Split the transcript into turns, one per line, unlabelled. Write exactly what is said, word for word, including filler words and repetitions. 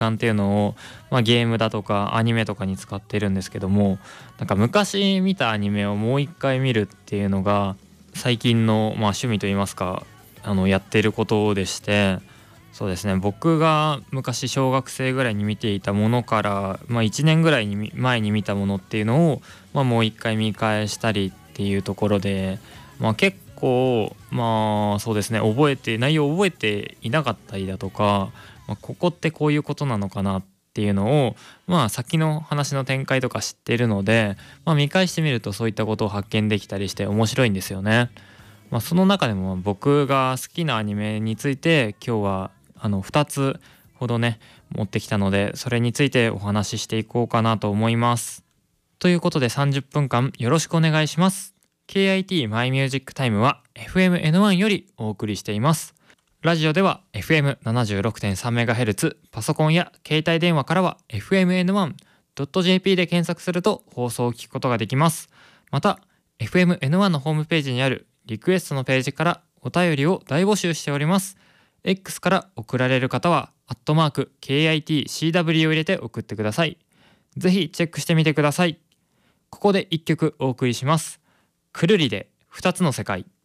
間っていうのを、まあ、ゲームだとかアニメとかに使ってるんですけども、なんか昔見たアニメをもう一回見るっていうのが最近の、まあ、趣味といいますか、あのやってることでして、そうですね、僕が昔小学生ぐらいに見ていたものから、まあ、いちねんぐらいに前に見たものっていうのを、まあ、もう一回見返したりっていうところで、まあ、結構まあそうですね、覚えて内容を覚えていなかったりだとか、まあ、ここってこういうことなのかなっていうのを、まあ先の話の展開とか知っているので、まあ、見返してみるとそういったことを発見できたりして面白いんですよね。まあ、その中でも僕が好きなアニメについて今日はあのふたつほどね持ってきたので、それについてお話ししていこうかなと思います。ということでさんじゅっぷんかんよろしくお願いします。 ケーアイティー マイミュージックタイムは エフエムエヌワン よりお送りしています。ラジオでは エフエムななじゅうろくてんさんメガヘルツ、パソコンや携帯電話からは エフエムエヌワンドットジェーピー で検索すると放送を聞くことができます。また エフエムエヌワン のホームページにあるリクエストのページからお便りを大募集しております。 X から送られる方はアットマーク ケーアイティーシーダブリュー を入れて送ってください。ぜひチェックしてみてください。ここでいっきょくお送りします。くるりでふたつの世界。